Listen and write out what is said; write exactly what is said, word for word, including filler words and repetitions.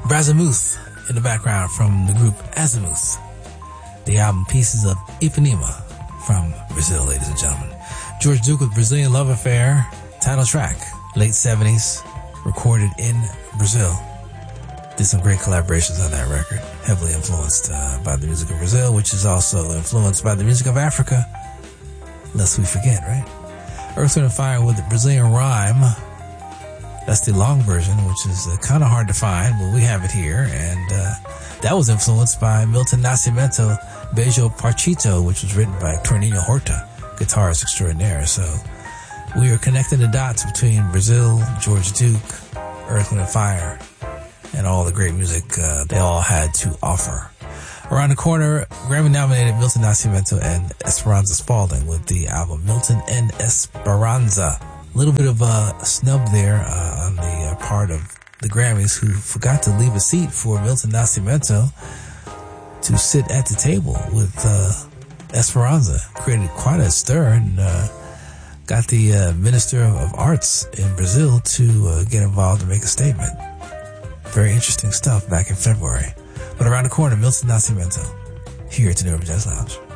Brazimuth in the background from the group Azimuth. The album Pieces of Ipanema from Brazil, ladies and gentlemen. George Duke with Brazilian Love Affair, title track, late seventies, recorded in Brazil. Did some great collaborations on that record, heavily influenced uh, by the music of Brazil, which is also influenced by the music of Africa, lest we forget, right? Earth, Wind and Fire with the Brazilian Rhyme. That's the long version, which is uh, kind of hard to find, but we have it here. And uh, that was influenced by Milton Nascimento, Beijo Parchito, which was written by Toninho Horta, guitarist extraordinaire. So we are connecting the dots between Brazil, George Duke, Earth, Wind and Fire, and all the great music uh, they all had to offer. Around the corner, Grammy-nominated Milton Nascimento and Esperanza Spalding with the album Milton and Esperanza. A little bit of a snub there uh, on the uh, part of the Grammys, who forgot to leave a seat for Milton Nascimento to sit at the table with uh, Esperanza. Created quite a stir and uh, got the uh, Minister of Arts in Brazil to uh, get involved and make a statement. Very interesting stuff back in February. But around the corner, Milton Nascimento, here at the New Urban Jazz Lounge.